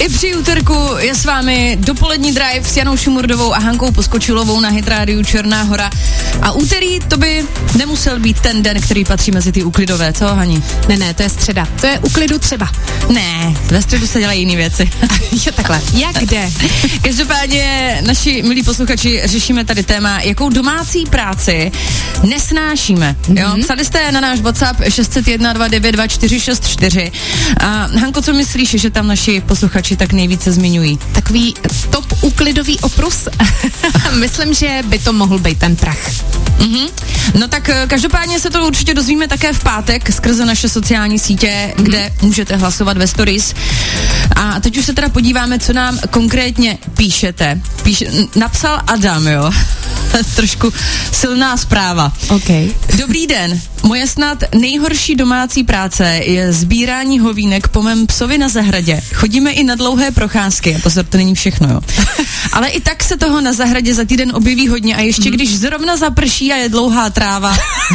I při úterku je s vámi dopolední drive s Janou Šumurdovou a Hankou Poskočilovou na Hit Radio Černá Hora. A úterý to by nemusel být ten den, který patří mezi ty úklidové, co, Hani? Ne, to je středa. To je uklidu třeba. Ne, ve středu se dělají jiné věci. Jo, takhle. Jak kde? Každopádně naši milí posluchači řešíme tady téma, jakou domácí práci nesnášíme. Jo? Psali jste na náš WhatsApp 601 292 464. A Hanko, co myslíš, že tam naši posluchači tak nejvíce zmiňují? Takový top úklidový oprus. Myslím, že by to mohl být ten prach. No tak každopádně se to určitě dozvíme také v pátek skrze naše sociální sítě, kde můžete hlasovat ve stories. A teď už se teda podíváme, co nám konkrétně píšete. Napsal Adam, jo. Trošku silná zpráva. Okay. Dobrý den. Moje snad nejhorší domácí práce je sbírání hovínek po mém psovi na zahradě. Chodíme i na dlouhé procházky. Pozor, to není všechno, jo. Ale i tak se toho na zahradě za týden objeví hodně a ještě když zrovna zaprší a je dlouhá tráva.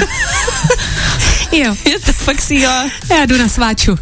Jo. Je to fakt síla. Já jdu na sváču.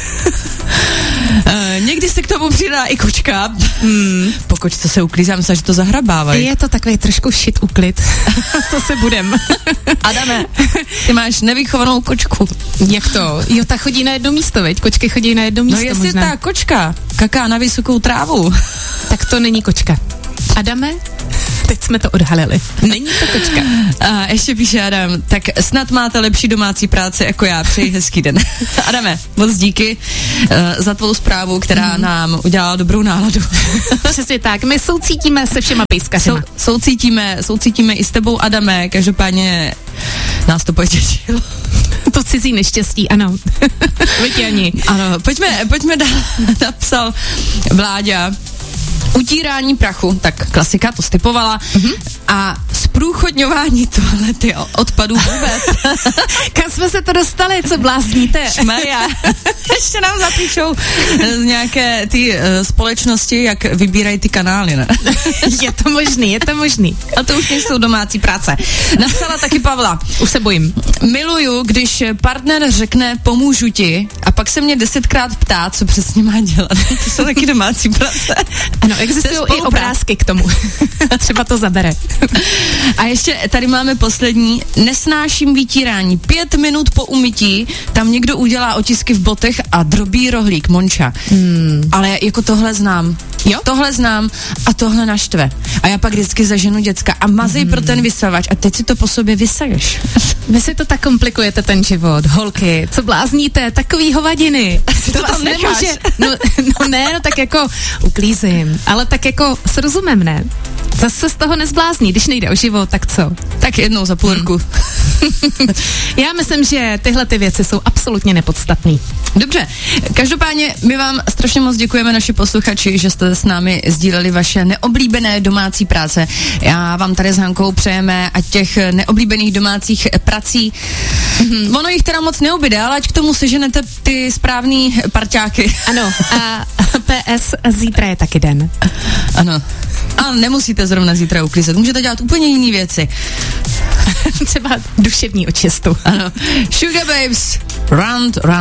Někdy se k tomu přidá i kočka. Po kočce se uklízám, že to zahrabávají. Je to takový trošku shit úklid. Co se budem? Adame, ty máš nevychovanou kočku. Jak to? Jo, ta chodí na jedno místo, veď? Kočky chodí na jedno místo. No jestli možná. Ta kočka kaká na vysokou trávu. Tak to není kočka. Adame? Teď jsme to odhalili. Není to kočka. A ještě píše Adam, tak snad máte lepší domácí práci jako já. Přeji hezký den. Adame, moc díky za tvou zprávu, která nám udělala dobrou náladu. Přesně tak. My soucítíme se všema pejskařima. Soucítíme i s tebou, Adame. Každopádně nás to potěšilo. To cizí neštěstí, ano. Vytěni. Ano, pojďme dál. Napsal Vláďa. Utírání prachu, tak klasika, to stypovala. A zprůchodňování toalety odpadů vůbec. Kam jsme se to dostali, co blázníte? Šmaria. Ještě nám zapíšou z nějaké ty společnosti, jak vybírají ty kanály, ne? Je to možný. A to už nejsou domácí práce. Napsala taky Pavla. Už se bojím. Miluju, když partner řekne pomůžu ti a pak se mě 10krát ptá, co přesně má dělat. To jsou taky domácí práce. Ano, existují i obrázky k tomu. Třeba to zabere. A ještě tady máme poslední. Nesnáším vytírání. 5 minut po umytí tam někdo udělá otisky v botech a drobí rohlík, Monča. Ale jako tohle znám. Jo? Tohle znám a tohle naštve. A já pak vždycky zaženu děcka a mazej pro ten vysavač a teď si to po sobě vysaješ. Vy si to tak komplikujete ten život, holky. Co blázníte? Takový hovadiny. To tam nemůže. No tak jako uklízím. Ale tak jako s rozumem, ne? Zase z toho nezblázní, když nejde o život, tak co? Tak jednou za půl roku. Já myslím, že tyhle ty věci jsou absolutně nepodstatný. Dobře, každopádně my vám strašně moc děkujeme, naši posluchači, že jste s námi sdíleli vaše neoblíbené domácí práce. Já vám tady s Hankou přejeme, ať těch neoblíbených domácích prací, ono jich teda moc neubyde, ale ať k tomu seženete ty správný parťáky. Ano, a PS, zítra je taky den. Ano, a nemusíte zrovna zítra uklízet, můžete dělat úplně jiné věci. Třeba duševní očistu. Ano, Sugar Babes, Round, Round.